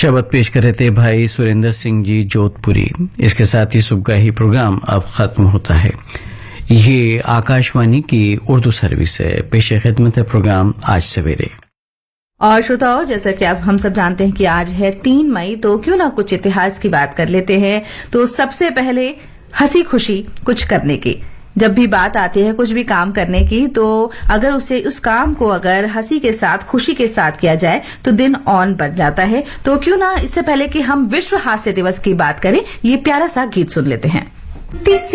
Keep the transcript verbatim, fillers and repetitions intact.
शब्द पेश कर रहे थे भाई सुरेंद्र सिंह जी जोधपुरी। इसके साथ ही सुबह का ही प्रोग्राम अब खत्म होता है। ये आकाशवाणी की उर्दू सर्विस है। पेश खिदमत है प्रोग्राम आज सवेरे। और श्रोताओं, जैसा कि अब हम सब जानते हैं कि आज है तीन मई, तो क्यों ना कुछ इतिहास की बात कर लेते हैं। तो सबसे पहले हंसी खुशी कुछ करने की, जब भी बात आती है कुछ भी काम करने की, तो अगर उसे उस काम को अगर हंसी के साथ खुशी के साथ किया जाए तो दिन ऑन बन जाता है। तो क्यों ना इससे पहले कि हम विश्व हास्य दिवस की बात करें, ये प्यारा सा गीत सुन लेते हैं।